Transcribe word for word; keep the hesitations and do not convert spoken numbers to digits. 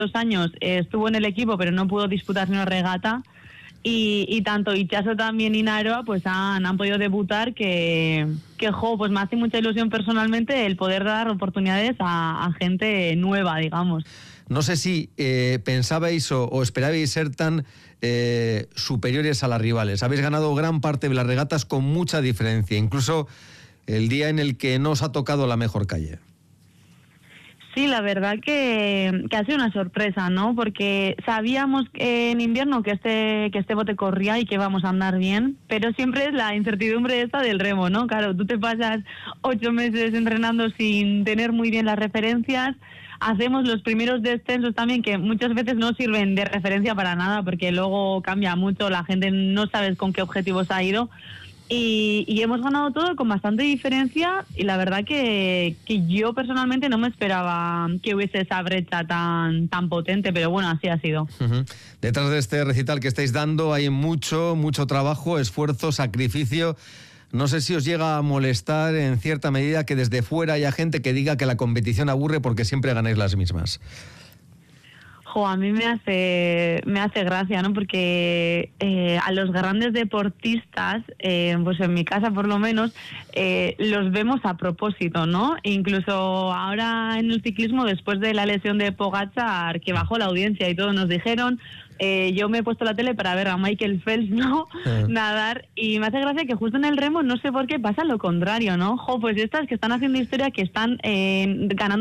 dos años eh, estuvo en el equipo, pero no pudo disputar ni una regata. Y, y tanto Itxaso también y Naroa pues han, han podido debutar, que, que jo, pues me hace mucha ilusión personalmente el poder dar oportunidades a, a gente nueva, digamos. No sé si eh, pensabais o, o esperabais ser tan eh, superiores a las rivales. Habéis ganado gran parte de las regatas con mucha diferencia, incluso el día en el que no os ha tocado la mejor calle. Sí, la verdad que, que ha sido una sorpresa, ¿no? Porque sabíamos en invierno que este que este bote corría y que íbamos a andar bien, pero siempre es la incertidumbre esta del remo, ¿no? Claro, tú te pasas ocho meses entrenando sin tener muy bien las referencias. Hacemos los primeros descensos también, que muchas veces no sirven de referencia para nada, porque luego cambia mucho, la gente no sabe con qué objetivos ha ido. Y, y hemos ganado todo con bastante diferencia, y la verdad que, que yo personalmente no me esperaba que hubiese esa brecha tan, tan potente, pero bueno, así ha sido. Uh-huh. Detrás de este recital que estáis dando hay mucho, mucho trabajo, esfuerzo, sacrificio. No sé si os llega a molestar en cierta medida que desde fuera haya gente que diga que la competición aburre porque siempre ganáis las mismas. Jo, a mí me hace me hace gracia, ¿no? Porque eh, a los grandes deportistas, eh, pues en mi casa por lo menos, eh, los vemos a propósito, ¿no? Incluso ahora en el ciclismo, después de la lesión de Pogačar, que bajó la audiencia y todos nos dijeron, eh, yo me he puesto la tele para ver a Michael Phelps, ¿no? Eh. nadar, y me hace gracia que justo en el remo, no sé por qué, pasa lo contrario, ¿no? Jo, pues estas que están haciendo historia, que están eh, ganando